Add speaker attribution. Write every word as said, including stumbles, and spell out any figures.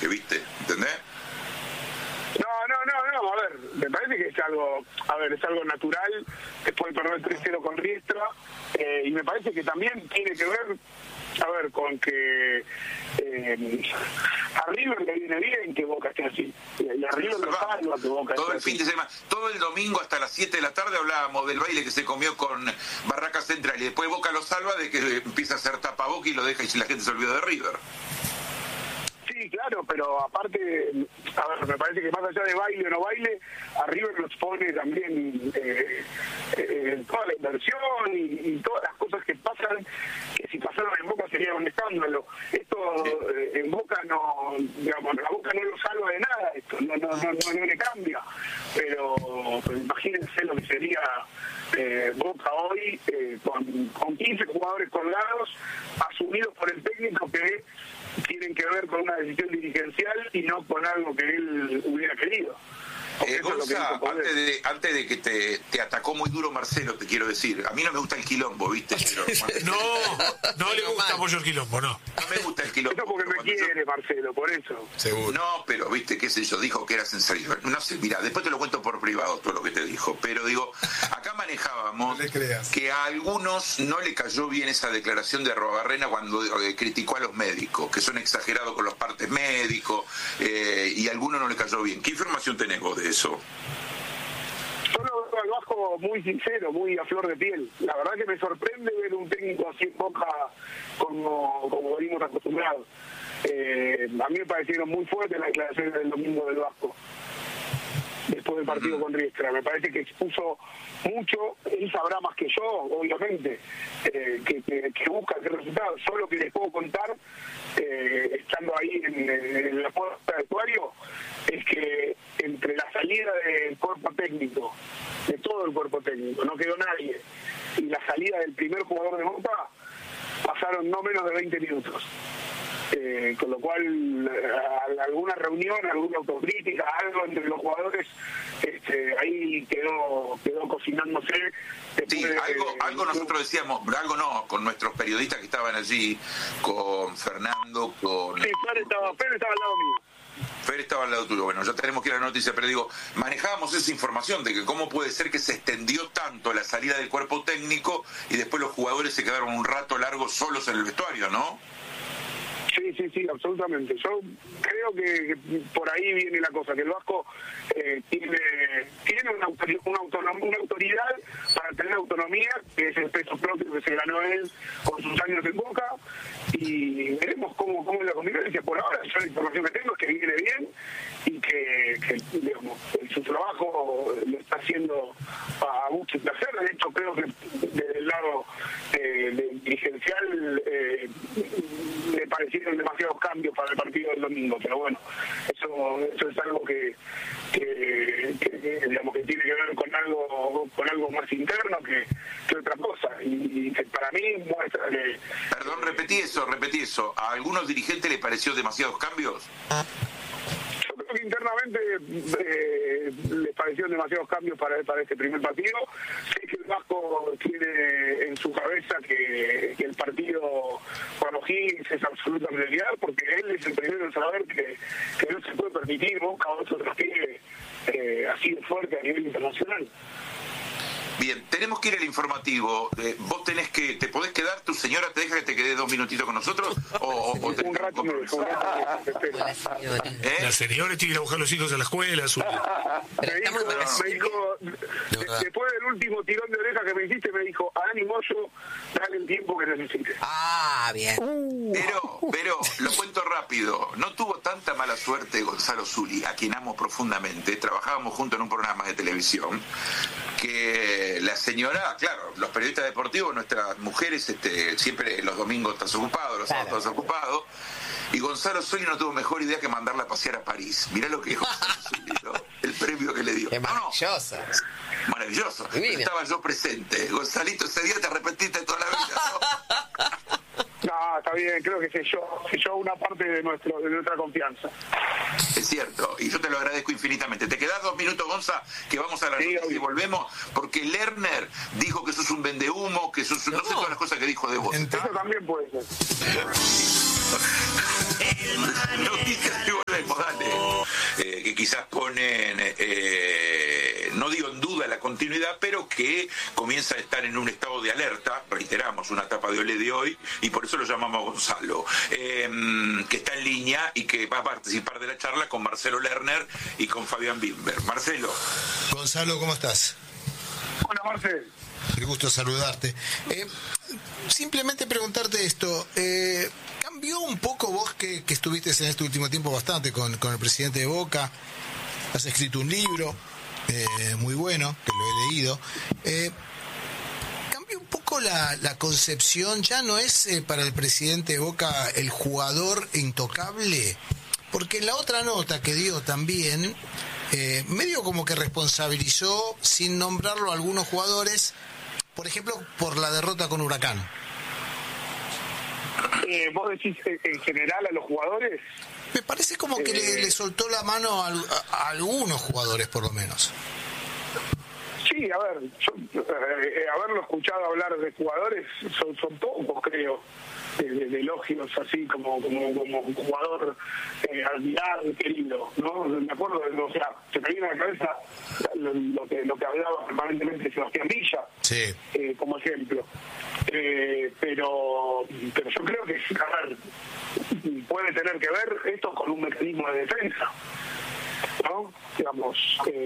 Speaker 1: noche, ¿viste? ¿Entendés?
Speaker 2: No, no, no, no, a ver, me parece que es algo, a ver, es algo natural, después de perder tres cero con Riestra, eh, y me parece que también tiene que ver, a ver, con que eh, a River le viene bien que Boca esté así, y a River lo salva que Boca esté
Speaker 1: todo el
Speaker 2: así.
Speaker 1: fin de semana, todo el domingo hasta las siete de la tarde hablábamos del baile que se comió con Barraca Central, y después Boca lo salva de que empieza a hacer tapaboca y lo deja y la gente se olvida de River.
Speaker 2: Sí, claro, pero aparte, a ver, me parece que más allá de baile o no baile, a River los pone también eh, eh, toda la inversión y, y todas las cosas que pasan, que si pasaron en Boca sería un escándalo. Esto
Speaker 1: sí.
Speaker 2: eh, en Boca no, digamos, la Boca no lo salva de nada, esto no, no, no, no, no le cambia, pero, pero imagínense lo que sería eh, Boca hoy eh, con, con quince jugadores colgados, asumidos por el técnico que tienen que ver con una decisión dirigencial y no con algo que él hubiera querido.
Speaker 1: Eh, Gonza, antes de, antes de que te, te atacó muy duro Marcelo, te quiero decir, a mí no me gusta el quilombo, ¿viste? Pero,
Speaker 3: no, no le gusta mucho el quilombo, no.
Speaker 1: No me gusta el quilombo.
Speaker 2: Eso porque me quiere, yo... Marcelo, por eso.
Speaker 3: Seguro.
Speaker 1: No, pero, ¿viste? ¿Qué sé yo? Dijo que era sensacional. No sé, mira, después te lo cuento por privado todo lo que te dijo, pero digo, acá manejábamos
Speaker 3: no
Speaker 1: que a algunos no le cayó bien esa declaración de Arruabarrena cuando eh, criticó a los médicos, que son exagerados con los partes médicos, eh, y a algunos no le cayó bien. ¿Qué información tenés vos de eso?
Speaker 2: Yo lo veo al Vasco muy sincero, muy a flor de piel. La verdad que me sorprende ver un técnico así en Boca como, como venimos acostumbrados. Eh, a mí me parecieron muy fuertes las declaraciones del domingo del Vasco, después del partido con Riestra. Me parece que expuso mucho, él sabrá más que yo, obviamente, eh, que, que, que busca el resultado. Yo lo que les puedo contar, eh, estando ahí en, en la puerta del vestuario, es que entre la salida del cuerpo técnico, de todo el cuerpo técnico, no quedó nadie, y la salida del primer jugador de Boca, pasaron no menos de veinte minutos. Eh, con lo cual eh, alguna reunión, alguna autocrítica, algo entre los jugadores, este, ahí quedó quedó cocinándose.
Speaker 1: Sí,
Speaker 2: de,
Speaker 1: algo,
Speaker 2: eh,
Speaker 1: algo nosotros decíamos, algo no, con nuestros periodistas que estaban allí, con Fernando, con...
Speaker 2: Sí, Fer estaba, Fer estaba al lado mío.
Speaker 1: Fer estaba al lado tuyo. Bueno, ya tenemos que ir a la noticia, pero digo, manejábamos esa información de que cómo puede ser que se extendió tanto la salida del cuerpo técnico y después los jugadores se quedaron un rato largo solos en el vestuario, ¿no?
Speaker 2: Sí, sí, sí, absolutamente. Yo creo que, que por ahí viene la cosa, que el Vasco eh, tiene tiene una, autor, una, autonom, una autoridad para tener autonomía, que es el peso propio que se ganó él con sus años en Boca, y veremos cómo, cómo es la convivencia. Por ahora, yo la información que tengo es que viene bien y que, que digamos, su trabajo lo está haciendo a mucho placer. De hecho, creo que desde el lado eh, del dirigencial eh, le parecieron demasiados cambios para el partido del domingo, pero bueno, eso, eso es algo que, que, que digamos que tiene que ver con algo con algo más interno que, que otra cosa, y, y que para mí muestra que...
Speaker 1: Perdón, repetí eso, repetí eso. ¿A algunos dirigentes les pareció demasiados cambios?
Speaker 2: Yo creo que internamente eh, les parecieron demasiados cambios para, para este primer partido. Sé que el Vasco tiene en su cabeza que, que el partido con O'Higgins es absoluta prioridad, porque él es el primero en saber que, que no se puede permitir Boca o otros pibes eh, así de fuerte a nivel internacional.
Speaker 1: Bien, tenemos que ir al informativo. Eh, vos tenés que, ¿te podés quedar? ¿Tu señora te deja que te quedes dos minutitos con nosotros? ¿O, o, o
Speaker 2: un rato me dejó, un rato me espera.
Speaker 1: ¿Eh?
Speaker 3: La señora tiene que ir a buscar a los hijos a la escuela. Su...
Speaker 2: Me dijo, me dijo de, después del último tirón de oreja que me hiciste, me dijo, a Dani Moyo, dale el tiempo que necesites.
Speaker 4: Ah, bien.
Speaker 1: Pero, pero, lo cuento rápido. No tuvo tanta mala suerte Gonzalo Zuli, a quien amo profundamente. Trabajábamos juntos en un programa de televisión, que la señora, claro, los periodistas deportivos, nuestras mujeres, este, siempre los domingos estás ocupado, los sábados estás ocupado, y Gonzalo Zuli no tuvo mejor idea que mandarla a pasear a París. Mirá lo que dijo Gonzalo Zuli, ¿no? El premio que le dio.
Speaker 4: Qué maravilloso.
Speaker 1: No, no, maravilloso.
Speaker 4: Divino.
Speaker 1: Estaba yo presente. Gonzalito, ese día te arrepentiste toda la vida, ¿no?
Speaker 2: No, está bien, creo que selló, selló una parte de nuestro de nuestra confianza.
Speaker 1: Es cierto, y yo te lo agradezco infinitamente. Te quedás dos minutos, Gonza, que vamos a la
Speaker 2: Sí,
Speaker 1: noticia y
Speaker 2: obvio.
Speaker 1: volvemos, porque Lerner dijo que sos un vendehumo, que sos... No, no sé todas las cosas que dijo de vos.
Speaker 2: Eso también puede ser.
Speaker 1: Noticias y volvemos. quizás ponen, eh, no digo en duda la continuidad, pero que comienza a estar en un estado de alerta, reiteramos, una etapa de Olé de hoy, y por eso lo llamamos Gonzalo, eh, que está en línea y que va a participar de la charla con Marcelo Lerner y con Fabián Bimber. Marcelo.
Speaker 4: Gonzalo, ¿cómo estás?
Speaker 2: Hola, Marcelo.
Speaker 4: Qué gusto saludarte. Eh, simplemente preguntarte esto, eh, ¿cambió un poco vos que, que estuviste en este último tiempo bastante con, con el presidente de Boca? Has escrito un libro eh, muy bueno, que lo he leído. Eh, ¿Cambió un poco la, la concepción? ¿Ya no es eh, para el presidente de Boca el jugador intocable? Porque en la otra nota que dio también, eh, medio como que responsabilizó, sin nombrarlo, a algunos jugadores, por ejemplo, por la derrota con Huracán.
Speaker 2: Eh, ¿Vos decís en general a los jugadores?
Speaker 4: Me parece como que eh... le, le soltó la mano a, a, a algunos jugadores, por lo menos.
Speaker 2: Sí, a ver, yo, eh, haberlo escuchado hablar de jugadores son, son pocos, creo, de, de, de elogios así como como como un jugador eh, admirado, querido, ¿no? Me acuerdo, o sea, se me viene a la cabeza lo, lo que lo que hablaba permanentemente Sebastián Villa,
Speaker 4: sí.
Speaker 2: eh, como ejemplo. Eh, pero pero yo creo que, a ver, puede tener que ver esto con un mecanismo de defensa, ¿no? Digamos, eh,